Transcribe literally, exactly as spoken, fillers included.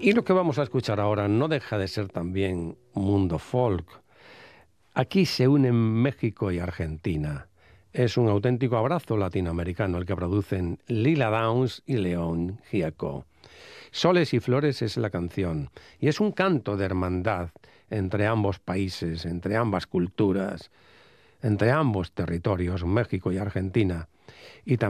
Y lo que vamos a escuchar ahora no deja de ser también mundo folk. Aquí se unen México y Argentina. Es un auténtico abrazo latinoamericano el que producen Lila Downs y León Gieco. Soles y Flores es la canción, y es un canto de hermandad entre ambos países, entre ambas culturas, entre ambos territorios, México y Argentina, y también